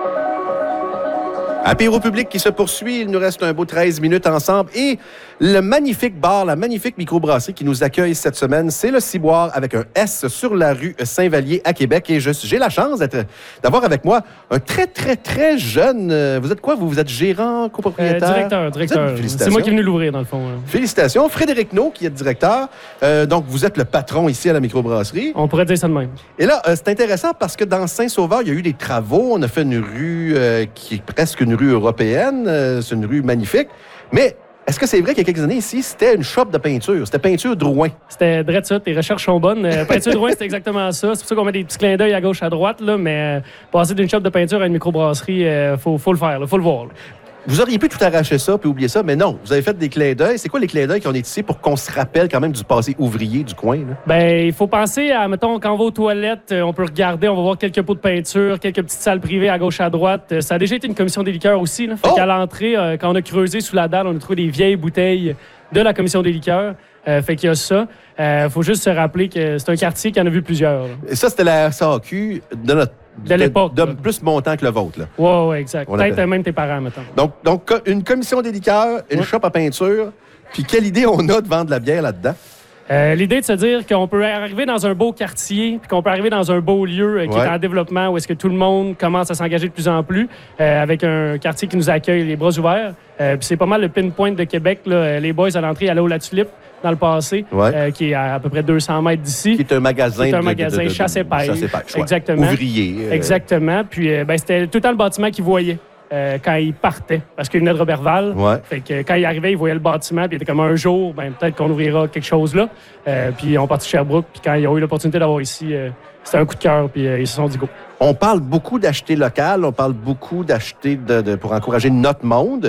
Apéro public qui se poursuit. Il nous reste un beau 13 minutes ensemble. Et le magnifique bar, la magnifique microbrasserie qui nous accueille cette semaine, c'est le Ciboire avec un S sur la rue Saint-Vallier à Québec. Et j'ai la chance d'avoir avec moi un très, très, très jeune... vous êtes quoi? Vous êtes gérant, copropriétaire? Directeur. C'est moi qui est venu l'ouvrir, dans le fond. Félicitations. Frédéric Nault, qui est directeur. Donc, vous êtes le patron ici à la microbrasserie. On pourrait dire ça de même. Et là, c'est intéressant parce que dans Saint-Sauveur, il y a eu des travaux. On a fait une rue qui est presque une rue européenne. C'est une rue magnifique. Mais est-ce que c'est vrai qu'il y a quelques années ici, c'était une shop de peinture? C'était peinture Drouin. C'était drôle ça. Tes recherches sont bonnes. Peinture Drouin, c'était exactement ça. C'est pour ça qu'on met des petits clins d'œil à gauche, à droite. Là, mais passer d'une shop de peinture à une microbrasserie, faut le faire. Faut le voir. Là. Vous auriez pu tout arracher ça puis oublier ça, mais non. Vous avez fait des clins d'œil. C'est quoi les clins d'œil qu'on est ici pour qu'on se rappelle quand même du passé ouvrier du coin? Là? Ben, il faut penser à, mettons, quand on va aux toilettes, on peut regarder, on va voir quelques pots de peinture, quelques petites salles privées à gauche, à droite. Ça a déjà été une commission des liqueurs aussi. Là. Fait qu'à l'entrée, quand on a creusé sous la dalle, on a trouvé des vieilles bouteilles de la commission des liqueurs. Fait qu'il y a ça. Faut juste se rappeler que c'est un quartier qui en a vu plusieurs. Là. Et ça, c'était la SAQ de l'époque. De plus montant que le vôtre. Là. Oui, exact. Peut-être même tes parents, mettons. Donc, une commission des liqueurs, une shop à peinture. Puis quelle idée on a de vendre de la bière là-dedans? L'idée de se dire qu'on peut arriver dans un beau quartier, puis qu'on peut arriver dans un beau lieu qui est en développement, où est-ce que tout le monde commence à s'engager de plus en plus, avec un quartier qui nous accueille les bras ouverts. Puis c'est pas mal le pinpoint de Québec. Là. Les boys à l'entrée allaient au La Tulipe dans le passé, qui est à peu près 200 mètres d'ici. Qui est un magasin. De chasse et pêche. Exactement. Ouvrier. Exactement. Puis c'était tout le temps le bâtiment qu'ils voyaient. Quand il partait, parce qu'il venait de Robertval. Fait que quand il arrivait, il voyait le bâtiment, puis il était comme un jour, peut-être qu'on ouvrira quelque chose là. Puis on partit de Sherbrooke, puis quand ils ont eu l'opportunité d'avoir ici, c'était un coup de cœur, puis ils se sont dit go. On parle beaucoup d'acheter local, on parle beaucoup d'acheter pour encourager notre monde.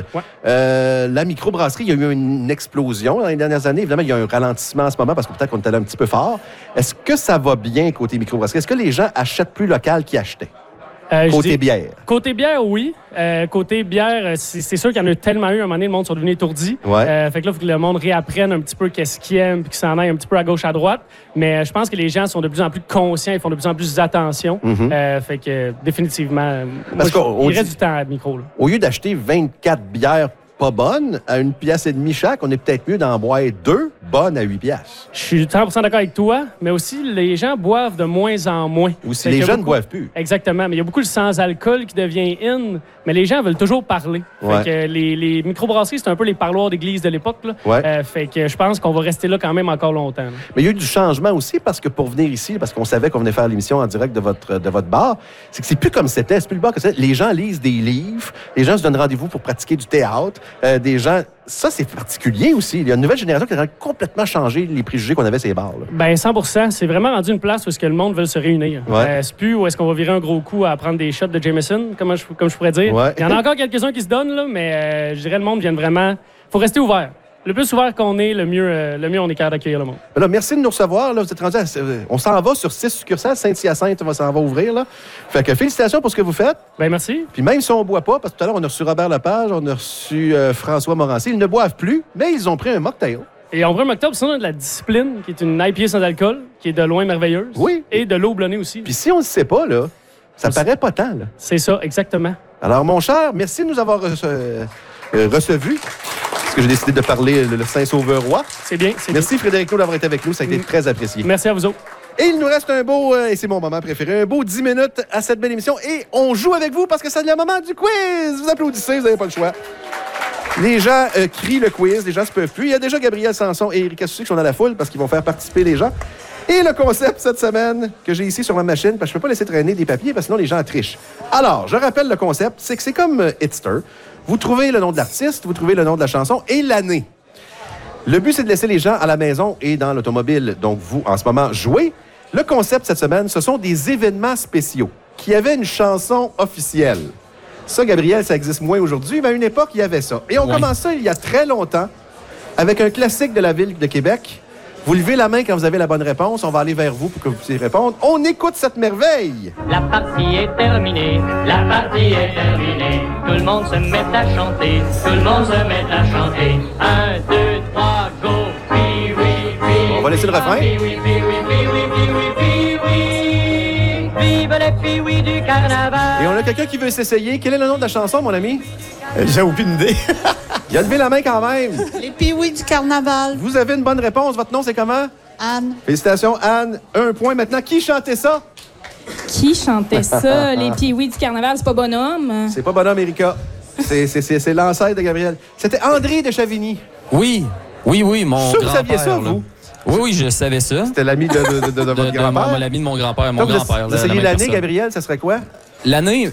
La microbrasserie, il y a eu une explosion dans les dernières années. Évidemment, il y a un ralentissement en ce moment parce que peut-être qu'on est allé un petit peu fort. Est-ce que ça va bien côté microbrasserie? Est-ce que les gens achètent plus local qu'ils achetaient? Côté bière. Côté bière, oui. Côté bière, c'est sûr qu'il y en a tellement eu. À un moment donné, le monde sont devenus étourdis. Fait que là, il faut que le monde réapprenne un petit peu qu'est-ce qu'il aime puis qu'il s'en aille un petit peu à gauche, à droite. Mais je pense que les gens sont de plus en plus conscients. Ils font de plus en plus attention. Fait que définitivement, il reste du temps à micro. Là. Au lieu d'acheter 24 bières pas bonnes à 1,5 piastre chaque, on est peut-être mieux d'en boire 2 bonnes à 8 piastres. Je suis 100% d'accord avec toi, mais aussi les gens boivent de moins en moins. Aussi, les jeunes ne boivent plus. Exactement, mais il y a beaucoup de sans-alcool qui devient in, mais les gens veulent toujours parler. Fait que les microbrasseries, c'est un peu les parloirs d'église de l'époque. Là. Fait que je pense qu'on va rester là quand même encore longtemps. Là. Mais il y a eu du changement aussi, parce que pour venir ici, parce qu'on savait qu'on venait faire l'émission en direct de votre bar, c'est que c'est plus comme c'était, c'est plus le bar que c'était. Les gens lisent des livres, les gens se donnent rendez-vous pour pratiquer du théâtre, des gens... Ça, c'est particulier aussi. Il y a une nouvelle génération qui a complètement changé les préjugés qu'on avait ces bars. Là. Ben 100%. C'est vraiment rendu une place où est-ce que le monde veut se réunir. C'est plus où est-ce qu'on va virer un gros coup à prendre des shots de Jameson, comme je pourrais dire. Il y en a encore quelques-uns qui se donnent, là, mais je dirais le monde vient vraiment... faut rester ouvert. Le plus ouvert qu'on est, le mieux on est capable d'accueillir le monde. Là, merci de nous recevoir. Là, vous êtes rendus on s'en va sur 6 succursales. Saint-Hyacinthe, on s'en va ouvrir. Là. Fait que félicitations pour ce que vous faites. Ben merci. Puis même si on ne boit pas, parce que tout à l'heure, on a reçu Robert Lepage, on a reçu François Morancy, ils ne boivent plus, mais ils ont pris un mocktail. Et on prend un mocktail, sinon on a de la discipline, qui est une IPA sans alcool, qui est de loin merveilleuse. Oui. Et de l'eau blonnée aussi. Puis si on ne le sait pas, là, ça paraît pas tant. Là. C'est ça, exactement. Alors, mon cher, merci de nous avoir reçus. Parce que j'ai décidé de parler le Saint-Sauveur-Roi. C'est bien. Merci Frédéric Nault d'avoir été avec nous. Ça a été très apprécié. Merci à vous autres. Et il nous reste un beau, et c'est mon moment préféré, un beau 10 minutes à cette belle émission. Et on joue avec vous parce que c'est le moment du quiz. Vous applaudissez, vous n'avez pas le choix. Les gens crient le quiz, les gens se peuvent plus. Il y a déjà Gabriel Sanson et Éric Assouci qui sont dans la foule parce qu'ils vont faire participer les gens. Et le concept cette semaine que j'ai ici sur ma machine, parce que je ne peux pas laisser traîner des papiers parce que sinon les gens trichent. Alors, je rappelle le concept, c'est que c'est comme Hitster. Vous trouvez le nom de l'artiste, vous trouvez le nom de la chanson et l'année. Le but, c'est de laisser les gens à la maison et dans l'automobile, donc vous, en ce moment, jouez. Le concept cette semaine, ce sont des événements spéciaux qui avaient une chanson officielle. Ça, Gabriel, ça existe moins aujourd'hui, mais à une époque, il y avait ça. Et on commence ça il y a très longtemps avec un classique de la ville de Québec. Vous levez la main quand vous avez la bonne réponse. On va aller vers vous pour que vous puissiez répondre. On écoute cette merveille. La partie est terminée. La partie est terminée. Tout le monde se met à chanter. Tout le monde se met à chanter. 1, 2, 3, go. Oui, oui, oui. On va laisser le refrain. Oui, oui, oui, oui, oui, oui, oui, oui, oui. Vive les filles, oui, du carnaval. Et on a quelqu'un qui veut s'essayer. Quel est le nom de la chanson, mon ami? J'ai aucune idée. Il a levé la main quand même. Les Pee-Wee du carnaval. Vous avez une bonne réponse. Votre nom, c'est comment? Anne. Félicitations, Anne. 1 point maintenant. Qui chantait ça? Qui chantait ça? Les Pee-Wee du carnaval, c'est pas Bonhomme? C'est pas Bonhomme Erika. C'est l'ancêtre de Gabriel. C'était André de Chavigny. Oui, mon Sûr que grand-père. vous saviez ça, là. vous? Oui, je savais ça. C'était l'ami de votre grand-père. L'ami de mon grand-père. Donc, vous essayez l'année, Gabriel, ça serait quoi? L'année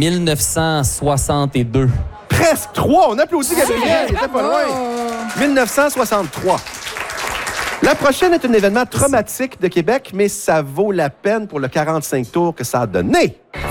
1962. Presque 3. On applaudit Gabriel. Il était pas loin. 1963. La prochaine est un événement traumatique de Québec, mais ça vaut la peine pour le 45 tours que ça a donné.